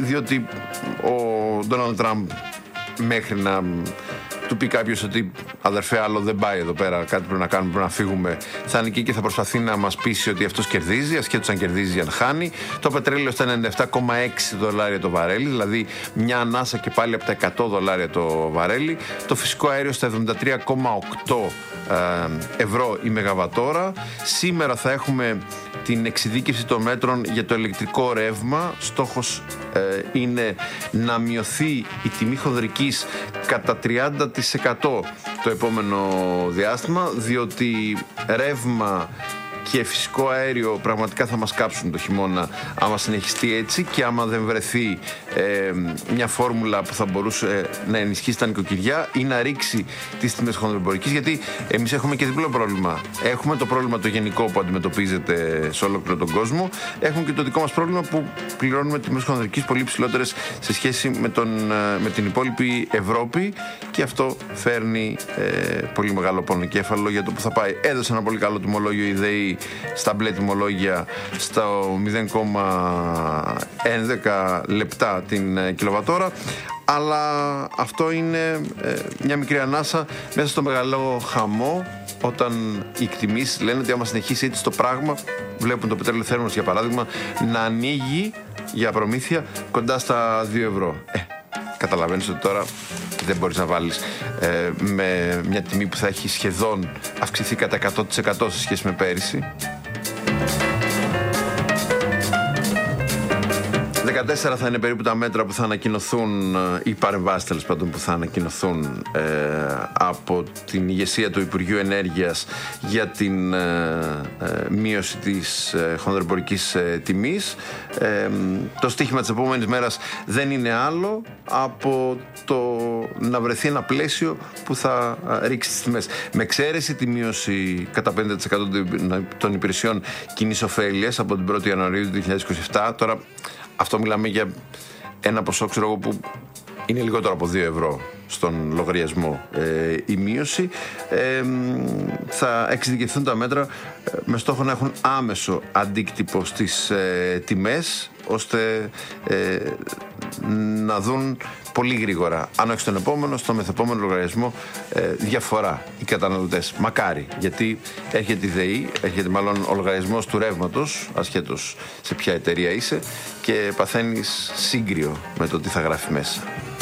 διότι ο Ντόναλντ Τραμπ, μέχρι να του πει κάποιος ότι αδερφέ, άλλο δεν πάει εδώ πέρα, κάτι πρέπει να κάνουμε, πρέπει να φύγουμε, θα είναι εκεί και θα προσπαθεί να μας πείσει ότι αυτός κερδίζει, ασχέτως αν κερδίζει ή αν χάνει. Το πετρέλαιο στα $97,6 το βαρέλι, δηλαδή μια ανάσα και πάλι από τα $100 το βαρέλι. Το φυσικό αέριο στα 73,8 ευρώ η μεγαβατόρα. Σήμερα θα έχουμε την εξειδίκευση των μέτρων για το ηλεκτρικό ρεύμα. Στόχος είναι να μειωθεί η τιμή χονδρικής κατά 30% το επόμενο διάστημα, διότι ρεύμα και φυσικό αέριο πραγματικά θα μας κάψουν το χειμώνα άμα συνεχιστεί έτσι, και άμα δεν βρεθεί μια φόρμουλα που θα μπορούσε να ενισχύσει τα νοικοκυριά ή να ρίξει τις τιμές χονδροεμπορικής, γιατί εμείς έχουμε και διπλό πρόβλημα. Έχουμε το πρόβλημα το γενικό που αντιμετωπίζεται σε όλο τον κόσμο, έχουμε και το δικό μας πρόβλημα που πληρώνουμε τιμές χονδρικής πολύ ψηλότερες σε σχέση με την υπόλοιπη Ευρώπη, και αυτό φέρνει πολύ μεγάλο πονοκέφαλο για το που θα πάει. Έδωσε ένα πολύ καλό τιμολόγιο η ΔΕΗ στα μπλε τιμολόγια στο 0,11 λεπτά την κιλοβατόρα, αλλά αυτό είναι μια μικρή ανάσα μέσα στο μεγάλο χαμό, όταν οι εκτιμήσεις λένε ότι άμα συνεχίσει έτσι το πράγμα, βλέπουν το πετρέλαιο θέρμανσης για παράδειγμα να ανοίγει για προμήθεια κοντά στα 2 ευρώ. Καταλαβαίνεις ότι τώρα δεν μπορείς να βάλεις με μια τιμή που θα έχει σχεδόν αυξηθεί κατά 100% σε σχέση με πέρυσι. 14 θα είναι περίπου τα μέτρα που θα ανακοινωθούν, οι παρεμβάσεις τέλος πάντων που θα ανακοινωθούν από την ηγεσία του Υπουργείου Ενέργειας για την μείωση της χονδροεμπορικής τιμής. Το στίχημα της επόμενης μέρας δεν είναι άλλο από το να βρεθεί ένα πλαίσιο που θα ρίξει τις τιμές. Με εξαίρεση τη μείωση κατά 50% των υπηρεσιών κοινής ωφέλειας από την 1η Ιανουαρίου του 2027. Τώρα αυτό μιλάμε για ένα ποσό, ξέρω εγώ, που είναι λιγότερο από 2 ευρώ στον λογαριασμό η μείωση. Θα εξειδικευθούν τα μέτρα με στόχο να έχουν άμεσο αντίκτυπο στις τιμές, ώστε να δουν πολύ γρήγορα, αν όχι στον επόμενο, στο μεθεπόμενο λογαριασμό, διαφορά οι καταναλωτές. Μακάρι, γιατί έρχεται η ΔΕΗ, έρχεται μάλλον ο λογαριασμός του ρεύματος, ασχέτως σε ποια εταιρεία είσαι, και παθαίνεις σύγκριο με το τι θα γράφει μέσα.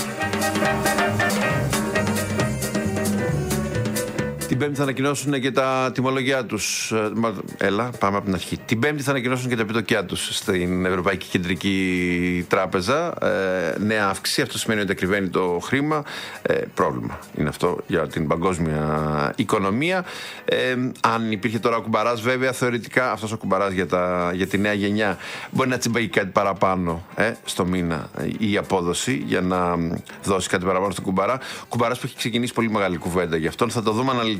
Την Πέμπτη θα ανακοινώσουν και τα τιμολογιά τους. Πάμε από την αρχή. Την Πέμπτη θα ανακοινώσουν και τα επιτοκιά τους στην Ευρωπαϊκή Κεντρική Τράπεζα. Νέα αύξηση. Αυτό σημαίνει ότι ακριβένει το χρήμα. Πρόβλημα είναι αυτό για την παγκόσμια οικονομία. Αν υπήρχε τώρα ο κουμπαράς, βέβαια, θεωρητικά αυτός ο κουμπαράς για τη νέα γενιά μπορεί να τσιμπάει κάτι παραπάνω στο μήνα η απόδοση, για να δώσει κάτι παραπάνω στον κουμπαρά. Κουμπαράς που έχει ξεκινήσει πολύ μεγάλη κουβέντα γι' αυτόν. Θα το δούμε αναλυτικά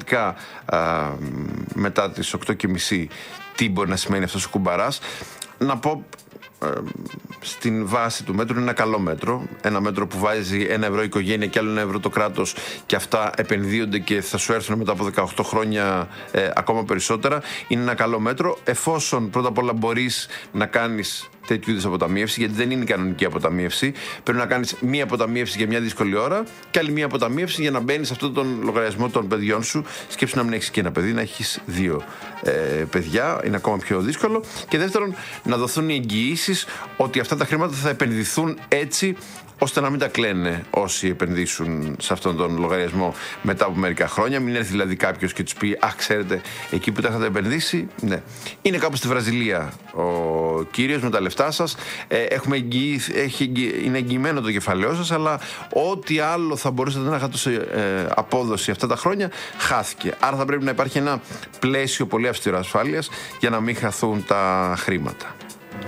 μετά τις 8:30 τι μπορεί να σημαίνει αυτός ο κουμπαράς. Να πω, στην βάση του μέτρου είναι ένα καλό μέτρο. Ένα μέτρο που βάζει 1 ευρώ η οικογένεια και άλλο 1 ευρώ το κράτος, και αυτά επενδύονται και θα σου έρθουν μετά από 18 χρόνια ακόμα περισσότερα. Είναι ένα καλό μέτρο, εφόσον πρώτα απ' όλα μπορείς να κάνεις τέτοιου είδους αποταμίευση, γιατί δεν είναι η κανονική αποταμίευση. Πρέπει να κάνεις μία αποταμίευση για μια δύσκολη ώρα και άλλη μία αποταμίευση για να μπαίνεις σε αυτόν τον λογαριασμό των παιδιών σου. Σκέψου να μην έχεις και ένα παιδί, να έχεις 2 παιδιά, είναι ακόμα πιο δύσκολο. Και δεύτερον, να δοθούν οι εγγυήσεις ότι αυτά τα χρήματα θα επενδυθούν έτσι ώστε να μην τα κλαίνε όσοι επενδύσουν σε αυτόν τον λογαριασμό μετά από μερικά χρόνια. Μην έρθει δηλαδή κάποιος και τους πει: αχ, ξέρετε, εκεί που τα είχατε επενδύσει, ναι. Είναι κάπου στη Βραζιλία ο κύριος με τα λεφτά σας. Είναι εγγυημένο το κεφαλαίο σας, αλλά ό,τι άλλο θα μπορούσατε να είχατε απόδοση αυτά τα χρόνια, χάθηκε. Άρα θα πρέπει να υπάρχει ένα πλαίσιο πολύ αυστηρό ασφάλειας για να μην χαθούν τα χρήματα.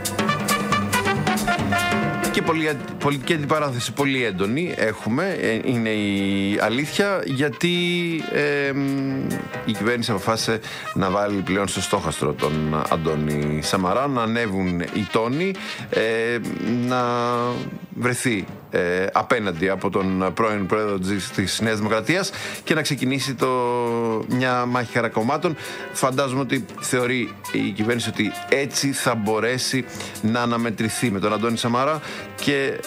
Και πολιτική αντιπαράθεση πολύ έντονη έχουμε, είναι η αλήθεια, γιατί η κυβέρνηση αποφάσισε να βάλει πλέον στο στόχαστρο τον Αντώνη Σαμαρά, να ανέβουν οι τόνοι, να βρεθεί απέναντι από τον πρώην πρόεδρο της Νέας Δημοκρατίας και να ξεκινήσει μια μάχη χαρακομμάτων. Φαντάζομαι ότι θεωρεί η κυβέρνηση ότι έτσι θα μπορέσει να αναμετρηθεί με τον Αντώνη Σαμαρά και